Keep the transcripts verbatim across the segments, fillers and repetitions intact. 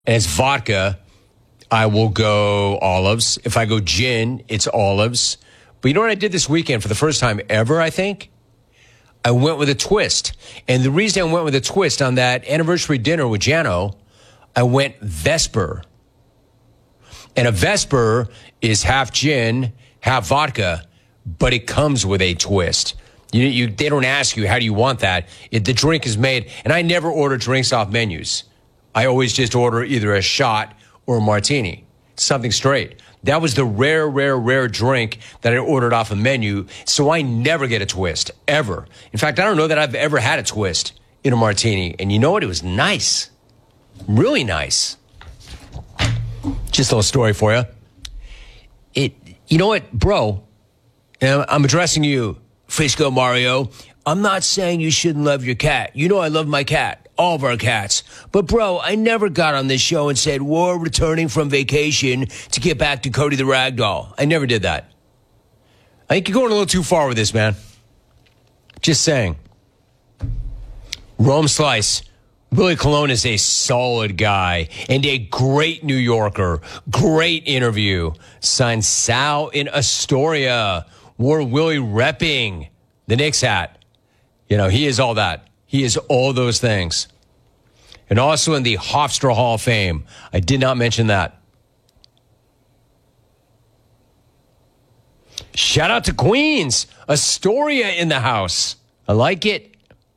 And it's vodka, I will go olives. If I go gin, it's olives. But you know what I did this weekend for the first time ever, I think? I went with a twist. And the reason I went with a twist on that anniversary dinner with Jano, I went Vesper. And a Vesper is half gin, half vodka, but it comes with a twist. You, you, they don't ask you, how do you want that? It, the drink is made, and I never order drinks off menus. I always just order either a shot or a martini, something straight. That was the rare, rare, rare drink that I ordered off a menu, so I never get a twist, ever. In fact, I don't know that I've ever had a twist in a martini. And you know what? It was nice. Really nice. Just a little story for you. It, you know what, bro? I'm addressing you, Frisco Mario. I'm not saying you shouldn't love your cat. You know I love my cat. All of our cats. But, bro, I never got on this show and said, we're returning from vacation to get back to Cody the Ragdoll. I never did that. I think you're going a little too far with this, man. Just saying. Rome Slice. Willie Colon is a solid guy and a great New Yorker. Great interview. Signed Sal in Astoria. Wore Willie repping the Knicks hat. You know, he is all that. He is all those things. And also in the Hofstra Hall of Fame. I did not mention that. Shout out to Queens. Astoria in the house. I like it.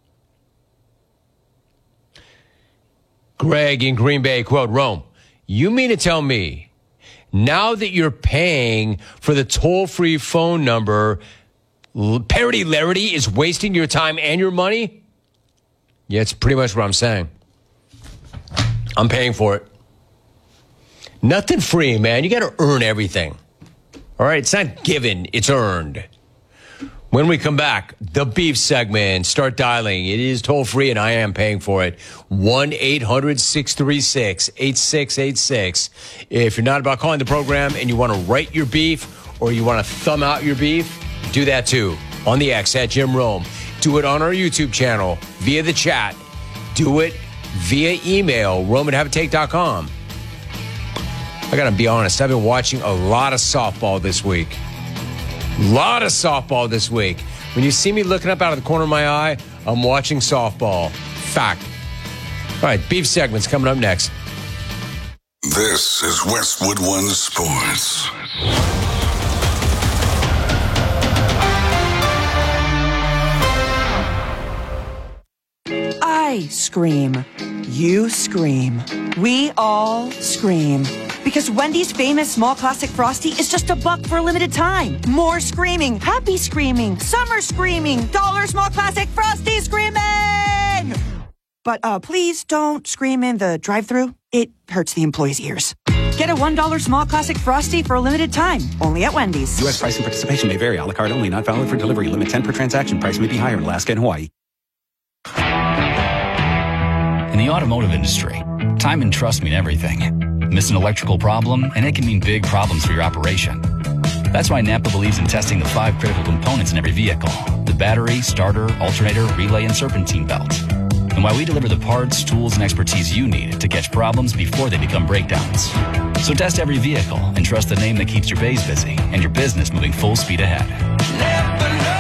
Greg in Green Bay, quote, Rome, you mean to tell me now that you're paying for the toll-free phone number, Parody Larity is wasting your time and your money? Yeah, it's pretty much what I'm saying. I'm paying for it. Nothing free, man. You got to earn everything. All right? It's not given. It's earned. When we come back, the beef segment. Start dialing. It is toll-free, and I am paying for it. one eight hundred six three six eight six eight six. If you're not about calling the program and you want to write your beef or you want to thumb out your beef, do that too. On the X at Jim Rome. Do it on our YouTube channel, via the chat. Do it via email, rome at have a take dot com. I got to be honest, I've been watching a lot of softball this week. A lot of softball this week. When you see me looking up out of the corner of my eye, I'm watching softball. Fact. All right, beef segment's coming up next. This is Westwood One Sports. I scream. You scream. We all scream. Because Wendy's famous small classic Frosty is just a buck for a limited time. More screaming, happy screaming, summer screaming, dollar small classic Frosty screaming! But uh, please don't scream in the drive-thru. It hurts the employees' ears. Get a one dollar small classic Frosty for a limited time, only at Wendy's. U S price and participation may vary. A la carte only, not valid for delivery. Limit ten per transaction. Price may be higher in Alaska and Hawaii. In the automotive industry, time and trust mean everything. Miss an electrical problem, and it can mean big problems for your operation. That's why Napa believes in testing the five critical components in every vehicle: the battery, starter, alternator, relay, and serpentine belt. And why we deliver the parts, tools, and expertise you need to catch problems before they become breakdowns. So test every vehicle and trust the name that keeps your bays busy and your business moving full speed ahead. Napa know-how.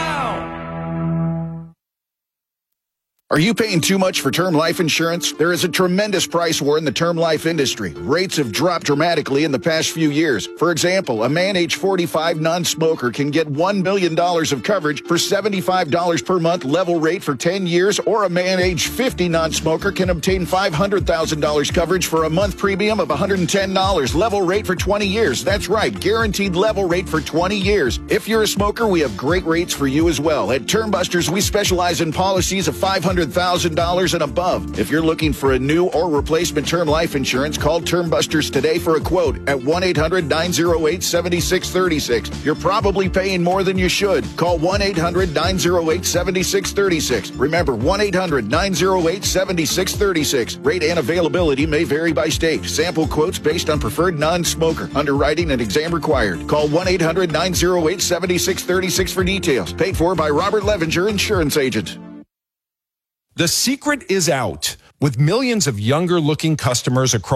Are you paying too much for term life insurance? There is a tremendous price war in the term life industry. Rates have dropped dramatically in the past few years. For example, a man age forty-five non-smoker can get one million dollars of coverage for seventy-five dollars per month level rate for ten years, or a man age fifty non-smoker can obtain five hundred thousand dollars coverage for a month premium of one hundred ten dollars level rate for twenty years. That's right, guaranteed level rate for twenty years. If you're a smoker, we have great rates for you as well. At Term Busters, we specialize in policies of five hundred thousand dollars and above. If you're looking for a new or replacement term life insurance, call Term Busters today for a quote at one eight hundred nine oh eight seven six three six. You're probably paying more than you should. Call one eight hundred nine oh eight seven six three six. Remember, one eight hundred nine oh eight seven six three six. Rate and availability may vary by state. Sample quotes based on preferred non-smoker. Underwriting and exam required. Call one eight hundred nine oh eight seven six three six for details. Paid for by Robert Levinger, insurance agent. The secret is out. With millions of younger-looking customers across